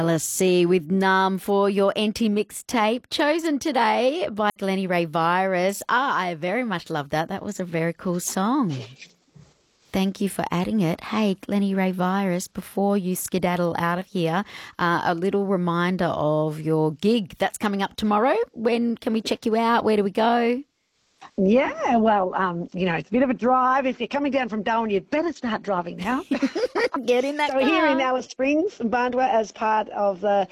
LSC with Numb for your NT mixtape, chosen today by Glennie Ray Virus. I very much love that. That was a very cool song. Thank you for adding it. Hey, Glennie Ray Virus, before you skedaddle out of here, a little reminder of your gig that's coming up tomorrow. When can we check you out? Where do we go? Yeah, well, it's a bit of a drive. If you're coming down from Darwin, you'd better start driving now. Get in that So car. here in Alice Springs, Bandwa, as part of a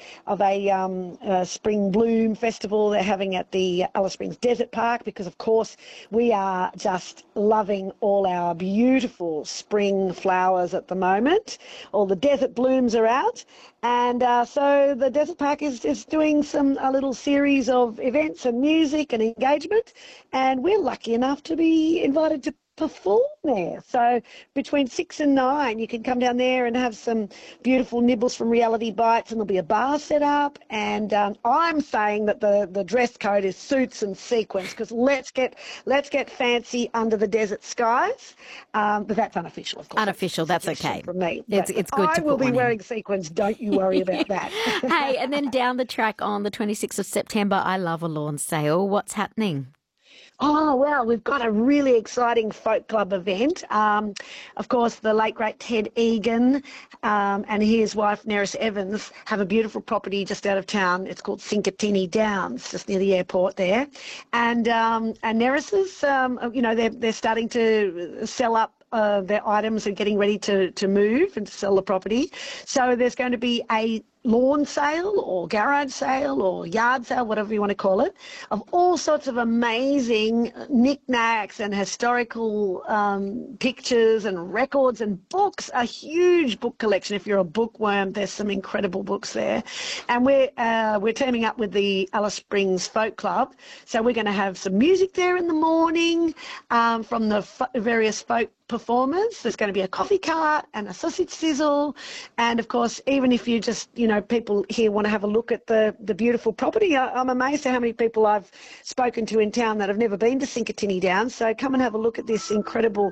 Spring Bloom Festival they're having at the Alice Springs Desert Park, because, of course, we are just loving all our beautiful spring flowers at the moment. All the desert blooms are out. And so the Desert Park is doing a little series of events and music and engagement, and we're lucky enough to be invited to perform there. So between 6 and 9 you can come down there and have some beautiful nibbles from Reality Bites, and there'll be a bar set up, and I'm saying that the dress code is suits and sequins, because let's get fancy under the desert skies, but that's unofficial, of course. Unofficial, that's okay. From me. It's good to I will put be one wearing sequins, don't you worry about that. Hey, and then down the track on the 26th of September, I Love a Lawn Sale. What's happening? Oh, well, we've got a really exciting folk club event. Of course, the late, great Ted Egan and his wife, Nerys Evans, have a beautiful property just out of town. It's called Sinkatini Downs, just near the airport there. And Nerys is, they're starting to sell up their items and getting ready to move and to sell the property. So there's going to be a lawn sale or garage sale or yard sale, whatever you want to call it, of all sorts of amazing knickknacks and historical pictures and records and books. A huge book collection. If you're a bookworm, there's some incredible books there. And we're teaming up with the Alice Springs Folk Club, so we're going to have some music there in the morning from the various folk performers. There's going to be a coffee cart and a sausage sizzle, and of course, even if you just people here want to have a look at the beautiful property, I'm amazed at how many people I've spoken to in town that have never been to Sinkatini Downs. So come and have a look at this incredible,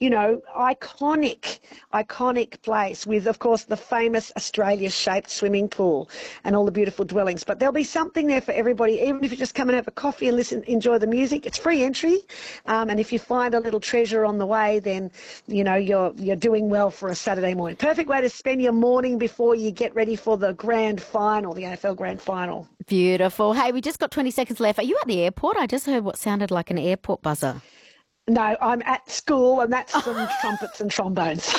iconic place with, of course, the famous Australia-shaped swimming pool and all the beautiful dwellings. But there'll be something there for everybody, even if you just come and have a coffee and enjoy the music. It's free entry, and if you find a little treasure on the way, then you're doing well for a Saturday morning. Perfect way to spend your morning before you get ready for the grand final, the AFL grand final. Beautiful. Hey, we just got 20 seconds left. Are you at the airport? I just heard what sounded like an airport buzzer. No, I'm at school, and that's some trumpets and trombones.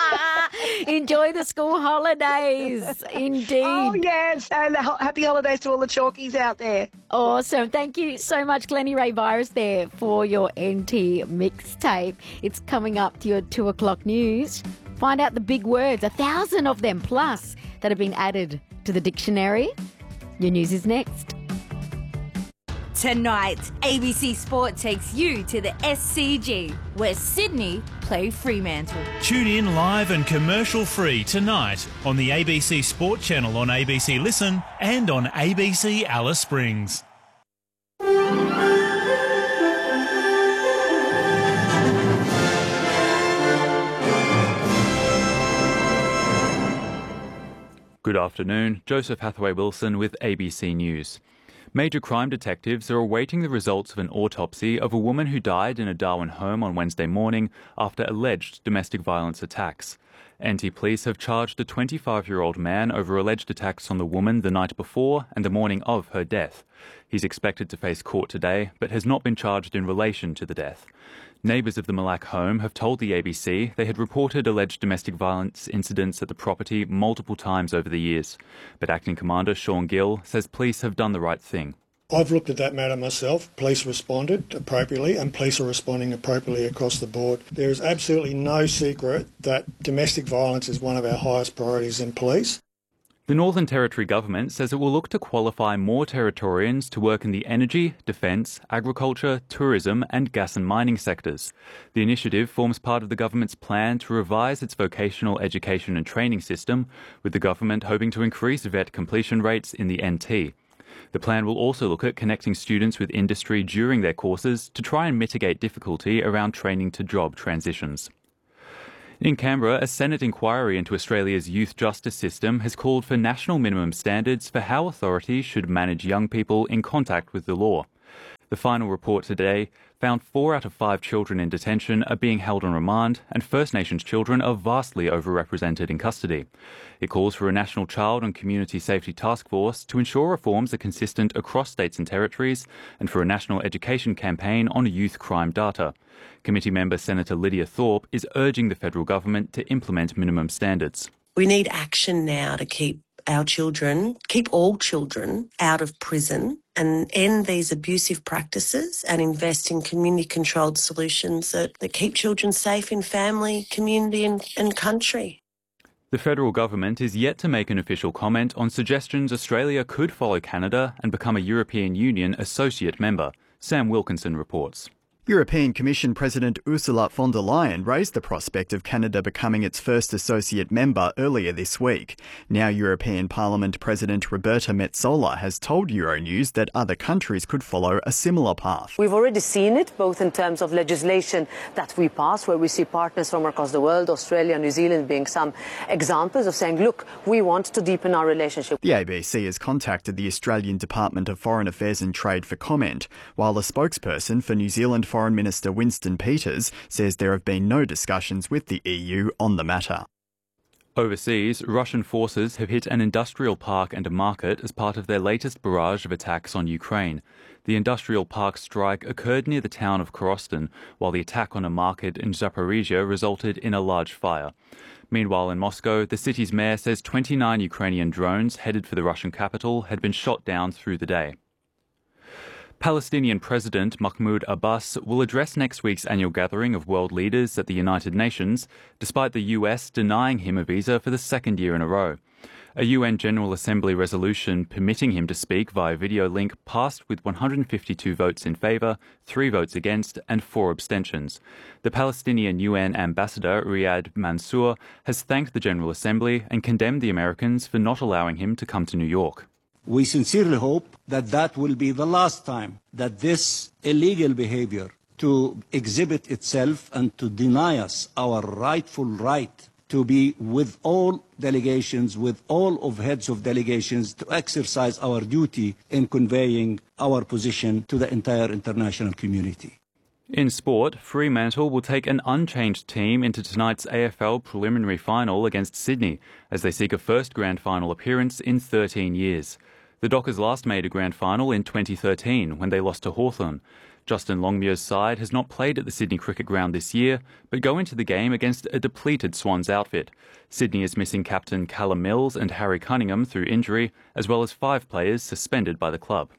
Enjoy the school holidays. Indeed. Oh, yes. And happy holidays to all the chalkies out there. Awesome. Thank you so much, Glennie Ray Virus, there for your NT mixtape. It's coming up to your 2 o'clock news. Find out the big words, 1,000 of them plus, that have been added to the dictionary. Your news is next. Tonight, ABC Sport takes you to the SCG, where Sydney play Fremantle. Tune in live and commercial free tonight on the ABC Sport channel on ABC Listen and on ABC Alice Springs. Good afternoon, Joseph Hathaway-Wilson with ABC News. Major crime detectives are awaiting the results of an autopsy of a woman who died in a Darwin home on Wednesday morning after alleged domestic violence attacks. NT Police have charged a 25-year-old man over alleged attacks on the woman the night before and the morning of her death. He's expected to face court today, but has not been charged in relation to the death. Neighbours of the Malak home have told the ABC they had reported alleged domestic violence incidents at the property multiple times over the years. But Acting Commander Sean Gill says police have done the right thing. I've looked at that matter myself. Police responded appropriately, and police are responding appropriately across the board. There is absolutely no secret that domestic violence is one of our highest priorities in police. The Northern Territory Government says it will look to qualify more Territorians to work in the energy, defence, agriculture, tourism and gas and mining sectors. The initiative forms part of the government's plan to revise its vocational education and training system, with the government hoping to increase VET completion rates in the NT. The plan will also look at connecting students with industry during their courses to try and mitigate difficulty around training to job transitions. In Canberra, a Senate inquiry into Australia's youth justice system has called for national minimum standards for how authorities should manage young people in contact with the law. The final report today found 4 out of 5 children in detention are being held on remand, and First Nations children are vastly overrepresented in custody. It calls for a National Child and Community Safety Task Force to ensure reforms are consistent across states and territories, and for a national education campaign on youth crime data. Committee member Senator Lydia Thorpe is urging the federal government to implement minimum standards. We need action now to keep our children, keep all children out of prison and end these abusive practices and invest in community-controlled solutions that keep children safe in family, community and country. The federal government is yet to make an official comment on suggestions Australia could follow Canada and become a European Union associate member. Sam Wilkinson reports. European Commission President Ursula von der Leyen raised the prospect of Canada becoming its first associate member earlier this week. Now European Parliament President Roberta Metsola has told Euronews that other countries could follow a similar path. We've already seen it, both in terms of legislation that we pass, where we see partners from across the world, Australia, New Zealand being some examples of saying, look, we want to deepen our relationship. The ABC has contacted the Australian Department of Foreign Affairs and Trade for comment, while a spokesperson for New Zealand Foreign Minister Winston Peters says there have been no discussions with the EU on the matter. Overseas, Russian forces have hit an industrial park and a market as part of their latest barrage of attacks on Ukraine. The industrial park strike occurred near the town of Korostin, while the attack on a market in Zaporizhia resulted in a large fire. Meanwhile, in Moscow, the city's mayor says 29 Ukrainian drones headed for the Russian capital had been shot down through the day. Palestinian President Mahmoud Abbas will address next week's annual gathering of world leaders at the United Nations, despite the US denying him a visa for the second year in a row. A UN General Assembly resolution permitting him to speak via video link passed with 152 votes in favour, 3 votes against and 4 abstentions. The Palestinian UN ambassador Riyad Mansour has thanked the General Assembly and condemned the Americans for not allowing him to come to New York. We sincerely hope that will be the last time that this illegal behavior to exhibit itself and to deny us our rightful right to be with all delegations, with all of heads of delegations, to exercise our duty in conveying our position to the entire international community. In sport, Fremantle will take an unchanged team into tonight's AFL preliminary final against Sydney as they seek a first grand final appearance in 13 years. The Dockers last made a grand final in 2013 when they lost to Hawthorn. Justin Longmuir's side has not played at the Sydney Cricket Ground this year, but go into the game against a depleted Swans outfit. Sydney is missing captain Callum Mills and Harry Cunningham through injury, as well as 5 players suspended by the club.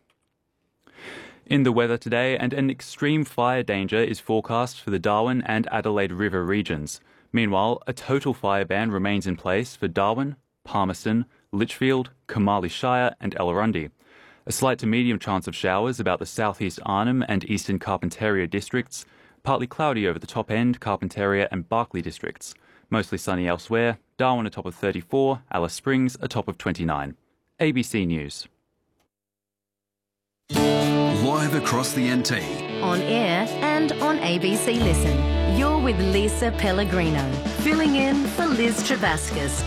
In the weather today, and an extreme fire danger is forecast for the Darwin and Adelaide River regions. Meanwhile, a total fire ban remains in place for Darwin, Palmerston, Litchfield, Kamali Shire and Ellerundi. A slight to medium chance of showers about the southeast Arnhem and eastern Carpentaria districts. Partly cloudy over the top end, Carpentaria and Barkly districts. Mostly sunny elsewhere. Darwin atop of 34, Alice Springs atop of 29. ABC News. Live across the NT. On air and on ABC Listen. You're with Lisa Pellegrino, filling in for Liz Travascus.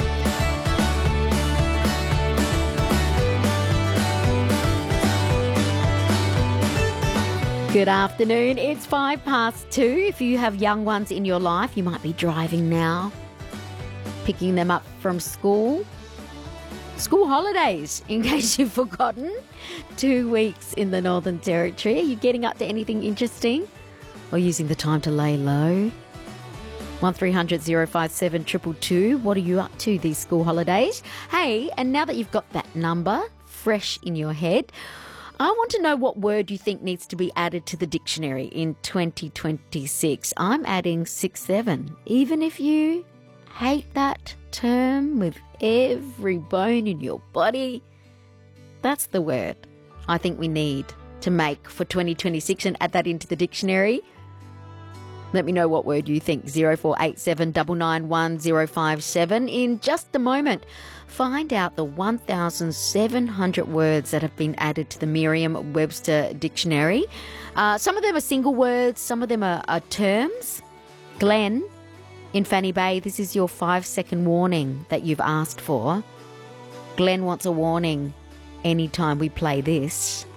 Good afternoon. It's 2:05. If you have young ones in your life, you might be driving now, picking them up from school. School holidays, in case you've forgotten. 2 weeks in the Northern Territory. Are you getting up to anything interesting or using the time to lay low? 1300 057 222. What are you up to these school holidays? Hey, and now that you've got that number fresh in your head, I want to know what word you think needs to be added to the dictionary in 2026. I'm adding 6-7. Even if you hate that term with every bone in your body, that's the word I think we need to make for 2026 and add that into the dictionary. Let me know what word you think. 0487 991 057. In just a moment, find out the 1,700 words that have been added to the Merriam-Webster dictionary. Some of them are single words, some of them are terms. Glenn In Fanny Bay, this is your 5-second warning that you've asked for. Glenn wants a warning anytime we play this.